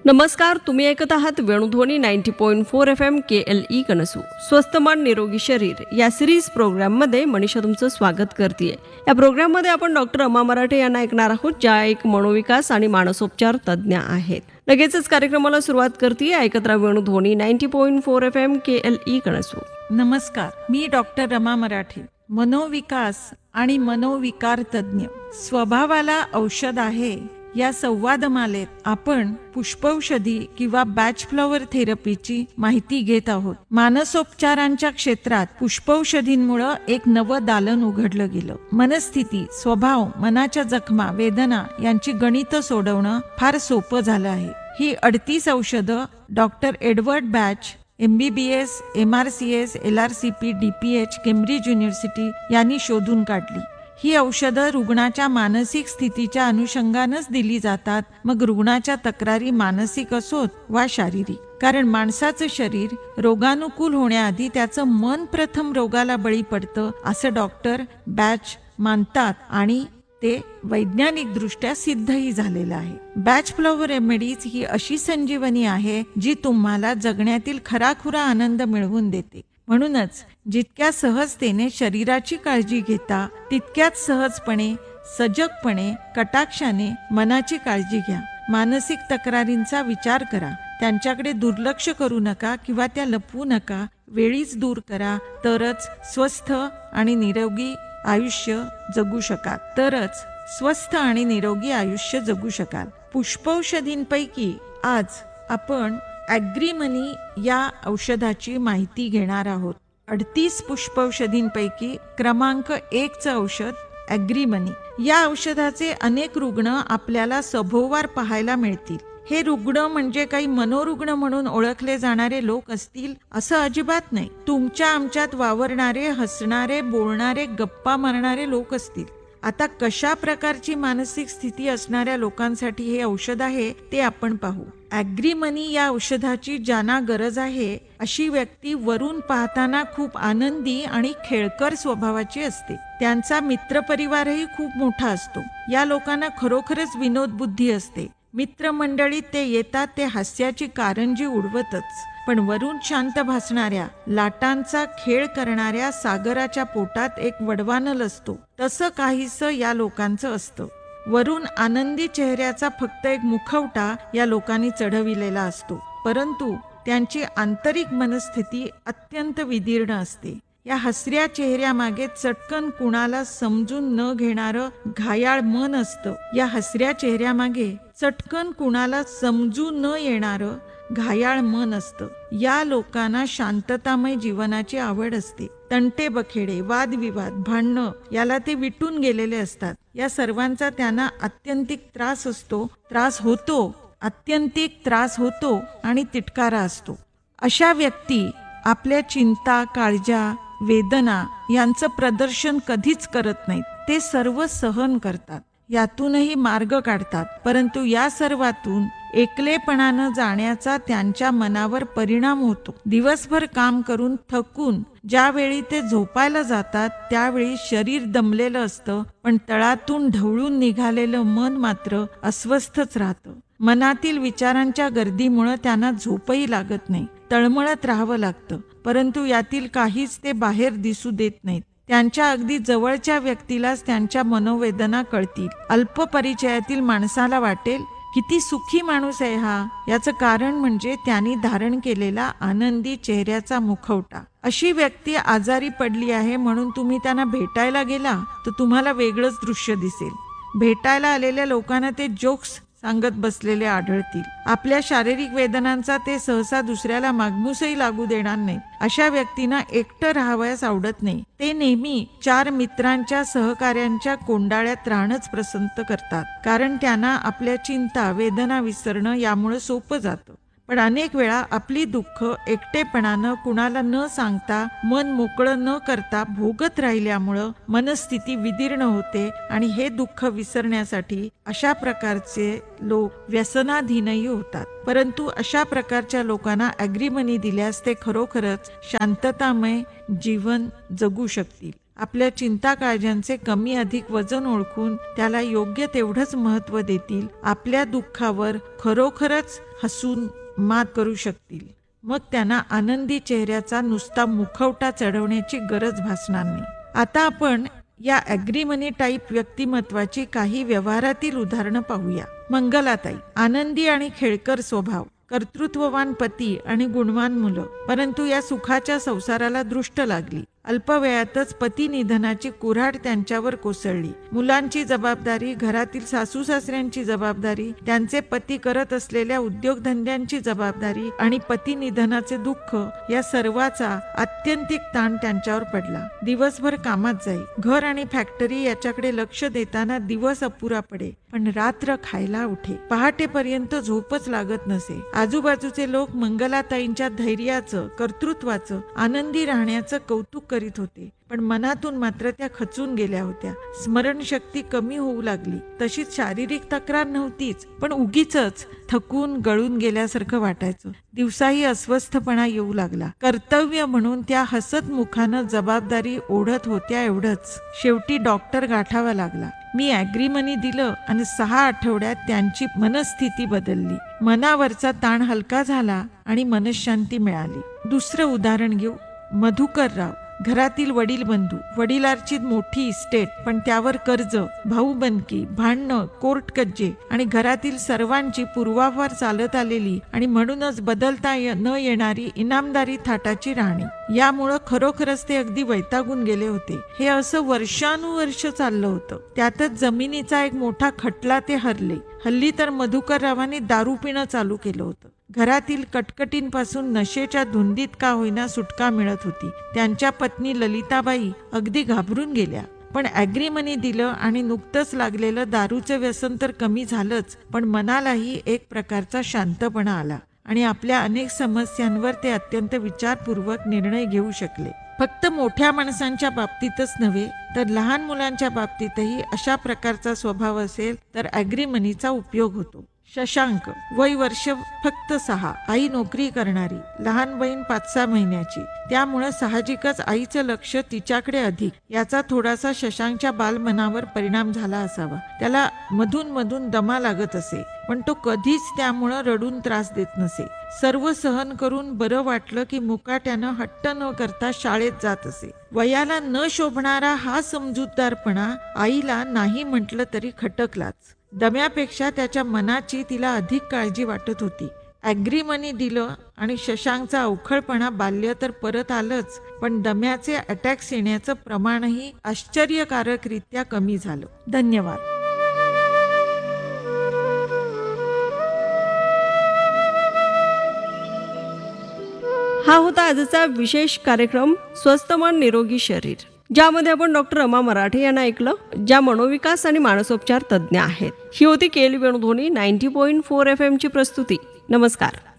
नमस्कार, तुम्ही ऐकत आहात वेणुध्वनी 90.4 FM KLE कनसू. स्वस्थ मन निरोगी शरीर या सिरीज प्रोग्राममध्ये मनीषा तुमचं स्वागत करते. या प्रोग्राममध्ये आपण डॉक्टर रमा मराठे यांना ऐकणार आहोत, ज्या एक मनोविकास आणि मानसोपचार तज्ज्ञ आहेत. लगेचच कार्यक्रमाला सुरुवात करते. ऐकत राहा वेणुध्वनी 90.4 FM KLE कनसू. नमस्कार, मी डॉक्टर रमा मराठे, मनोविकास आणि मनोविकार तज्ज्ञ. स्वभावाला औषध आहे या संवादमालेत आपण पुष्पौषधी किंवा बॅच फ्लॉवर थेरपीची माहिती घेत आहोत. मानसोपचारांच्या क्षेत्रात पुष्पौषधींमुळे एक नवं दालन उघडलं गेलं. मनस्थिती, स्वभाव, मनाच्या जखमा, वेदना यांची गणित सोडवणं फार सोपं झालं आहे. ही 38 औषधं doctor Edward batch, MBBS, MRCS, LRCP, DPH, Cambridge university यांनी शोधून काढली. ही औषधं रुग्णाच्या मानसिक स्थितीच्या अनुषंगानंच दिली जातात, मग रुग्णाच्या तक्रारी मानसिक असोत वा शारीरिक. कारण माणसाचं शरीर रोगानुकूल होण्याआधी त्याचं मन प्रथम रोगाला बळी पडतं असं डॉक्टर बॅच मानतात आणि ते वैज्ञानिक दृष्ट्या सिद्धही झालेलं आहे. बॅच फ्लॉवर रेमेडीज ही अशी संजीवनी आहे जी तुम्हाला जगण्यातील खराखुरा आनंद मिळवून देते. म्हणूनच जितक्या सहजतेने शरीराची काळजी घेता, तितक्याच सहजपणे, सजगपणे, कटाक्षाने मनाची काळजी घ्या. मानसिक तक्रारींचा विचार करा, त्यांच्याकडे दुर्लक्ष करू नका किंवा त्या लपवू नका. वेळीच दूर करा, तरच स्वस्थ आणि निरोगी आयुष्य जगू शकाल. पुष्पौषधींपैकी आज आपण ॲग्रीमनी या औषधाची माहिती घेणार आहोत. 38 पुष्पौषधींपैकी क्रमांक 1चं औषध ॲग्रीमनी. या औषधाचे अनेक रुग्ण आपल्याला सभोवार पाहायला मिळतील. हे रुग्ण म्हणजे काही मनोरुग्ण म्हणून ओळखले जाणारे लोक असतील असं अजिबात नाही. तुमच्या आमच्यात वावरणारे, हसणारे, बोलणारे, गप्पा मारणारे लोक असतील. आता कशा प्रकारची मानसिक स्थिती असणाऱ्या लोकांसाठी हे औषध आहे ते आपण पाहू. ॲग्रीमनी या औषधाची ज्यांना गरज आहे अशी व्यक्ती वरून पाहताना खूप आनंदी आणि खेळकर स्वभावाची असते. त्यांचा मित्रपरिवारही खूप मोठा असतो. या लोकांना खरोखरच विनोद बुद्धी असते. मित्रमंडळीत ते येतात ते हास्याची कारंजी उडवतच, पण वरून शांत भासणाऱ्या, लाटांचा खेळ करणाऱ्या सागराच्या पोटात एक वडवानल असतो, तसं काहीसं या लोकांचं असतं. वरून आनंदी चेहऱ्याचा फक्त एक मुखवटा या लोकांनी चढविलेला असतो, परंतु त्यांची आंतरिक मनस्थिती अत्यंत विदीर्ण असते. या हसऱ्या चेहऱ्यामागे चटकन कुणाला समजून न घेणारं घायाळ मन असतं. या हसऱ्या चेहऱ्यामागे चटकन कुणाला समजून न येणारं घायाळ मन असतं. या लोकांना शांततामय जीवनाची आवड असते. तंटे बखेडे, वादविवाद, भांडणं याला ते विटून गेलेले असतात. या सर्वांचा त्यांना आत्यंतिक त्रास होतो आणि तिटकारा असतो. अशा व्यक्ती आपल्या चिंता, काळजा, वेदना यांचं प्रदर्शन कधीच करत नाहीत. ते सर्व सहन करतात, यातूनही मार्ग काढतात. परंतु या सर्वातून एकलेपणानं जाण्याचा त्यांच्या मनावर परिणाम होतो. दिवसभर काम करून थकून ज्यावेळी ते झोपायला जातात त्यावेळी शरीर दमलेलं असतं, पण तळातून ढवळून निघालेलं मन मात्र अस्वस्थच राहतं. मनातील विचारांच्या गर्दीमुळे त्यांना झोपही लागत नाही. तळमळत राहावं लागतं, परंतु यातील काहीच ते बाहेर दिसू देत नाहीत. त्यांच्या अगदी जवळच्या व्यक्तीलाच त्यांच्या मनोवेदना कळतील. अल्प परिचयातील माणसाला वाटेल किती सुखी माणूस आहे हा. याचं कारण म्हणजे त्यांनी धारण केलेला आनंदी चेहऱ्याचा मुखवटा. अशी व्यक्ती आजारी पडली आहे म्हणून तुम्ही त्यांना भेटायला गेला तर तुम्हाला वेगळंच दृश्य दिसेल. भेटायला आलेल्या लोकांना ते जोक्स सांगत बसलेले आढळतील. आपल्या शारीरिक वेदनांचा ते सहसा दुसऱ्याला मागमूसही लागू देणार नाही. अशा व्यक्तींना एकटं राहावयास आवडत नाही. ते नेहमी 4 मित्रांच्या, सहकार्यांच्या कोंडाळ्यात राहणंच पसंत करतात, कारण त्यांना आपल्या चिंता, वेदना विसरणं यामुळे सोपं जातं. पण अनेक वेळा आपली दुःख एकटेपणानं कुणाला न सांगता, मन मोकळं न करता भोगत राहिल्यामुळं मनस्थिती विदीर्ण होते आणि हे दुःख विसरण्यासाठी अशा प्रकारचे लोक व्यसनाधीनही होतात. परंतु अशा प्रकारच्या लोकांना ॲग्रीमनी दिल्यास ते खरोखरच शांततामय जीवन जगू शकतील. आपल्या चिंता काळजांचे कमी अधिक वजन ओळखून त्याला योग्य तेवढंच महत्त्व देतील, आपल्या दुःखावर खरोखरच हसून मात करू शकतील. मग त्यांना आनंदी चेहऱ्याचा नुसता मुखवटा चढवण्याची गरज भासणार नाही. आता आपण या ॲग्रीमनी टाईप व्यक्तिमत्वाची काही व्यवहारातील उदाहरणं पाहूया. मंगलाताई, आनंदी आणि खेळकर स्वभाव, कर्तृत्ववान पती आणि गुणवान मुलं, परंतु या सुखाच्या संसाराला दृष्ट लागली. अल्पवयातच पती निधनाची कुऱ्हाड त्यांच्यावर कोसळली. मुलांची जबाबदारी, घरातील सासू सासऱ्यांची जबाबदारी, त्यांचे पती करत असलेल्या उद्योगधंद्यांची जबाबदारी आणि पती निधनाचे दुःख, या सर्वाचा आत्यंतिक ताण त्यांच्यावर पडला. दिवसभर कामात जाई, घर आणि फॅक्टरी याच्याकडे लक्ष देताना दिवस अपुरा पडे, पण रात्र खायला उठे. पहाटेपर्यंत झोपच लागत नसे. आजूबाजूचे लोक मंगलाताईंच्या धैर्याचं, कर्तृत्वाचं, आनंदी राहण्याचं कौतुक करीत होते, पण मनातून मात्र त्या खचून गेल्या होत्या. स्मरणशक्ती कमी होऊ लागली. तशीच शारीरिक तक्रार नव्हतीच, पण उगीचच थकून गळून गेल्यासारखं वाटायचं. दिवसाही अस्वस्थपणा येऊ लागला. कर्तव्य म्हणून त्या हसत मुखानं जबाबदारी ओढत होत्या एवढंच. शेवटी डॉक्टर गाठावा लागला. मी ॲग्रीमनी दिलं आणि 6 आठवड्यात त्यांची मनस्थिती बदलली. मनावरचा ताण हलका झाला आणि मनशांती मिळाली. दुसरं उदाहरण घेऊ. मधुकरराव, घरातील वडील बंधू, वडिलांची मोठी इस्टेट, पण त्यावर कर्ज, भाऊबंदकी, भांडणं, कोर्ट कज्जे आणि घरातील सर्वांची पूर्वापार चालत आलेली आणि म्हणूनच बदलता न येणारी इनामदारी थाटाची राहणी. यामुळं खरोखरच ते अगदी वैतागून गेले होते. हे असं वर्षानुवर्ष चाललं होतं. त्यातच जमिनीचा एक मोठा खटला ते हरले. हल्ली तर मधुकररावांनी दारू पिणं चालू केलं होतं. घरातील कटकटींपासून नशेच्या धुंदीत का होईना सुटका मिळत होती. त्यांच्या पत्नी ललिताबाई अगदी घाबरून गेल्या. पण ॲग्रीमनी दिलं आणि नुकतंच लागलेलं दारूचं व्यसन तर कमी झालंच, पण मनालाही एक प्रकारचा शांतपणा आला आणि आपल्या अनेक समस्यांवर ते अत्यंत विचारपूर्वक निर्णय घेऊ शकले. फक्त मोठ्या माणसांच्या बाबतीतच नव्हे, तर लहान मुलांच्या बाबतीतही अशा प्रकारचा स्वभाव असेल तर ॲग्रीमनीचा उपयोग होतो. शशांक, वय वर्ष फक्त 6, आई नोकरी करणारी, लहान बहीण 5-6 महिन्याची, त्यामुळं साहजिकच आईचं लक्ष तिच्याकडे अधिक. याचा थोडासा शशांकच्या बालमनावर परिणाम झाला असावा. त्याला मधून मधून दमा लागत असे, पण तो कधीच त्यामुळं रडून त्रास देत नसे. सर्व सहन करून बरं वाटलं की मुकाट्यानं हट्ट न करता शाळेत जात असे. वयाला न शोभणारा हा समजूतदारपणा आईला नाही म्हटलं तरी खटकलाच. दम्यापेक्षा त्याच्या मनाची तिला अधिक काळजी वाटत होती. ॲग्रीमनी दिलं आणि शशांकचा अवखळपणा बाल्य तर परत आलंच, पण दम्याचे अटॅक्स येण्याचं प्रमाणही आश्चर्यकारकरित्या कमी झालं. धन्यवाद. हा होता आजचा विशेष कार्यक्रम स्वस्थ मन निरोगी शरीर, ज्यामध्ये आपण डॉक्टर रमा मराठे यांना ऐकलं, ज्या मनोविकास आणि मानसोपचार तज्ज्ञ आहेत. ही होती KL वेणुध्वनी 90.4 FM ची प्रस्तुती. नमस्कार.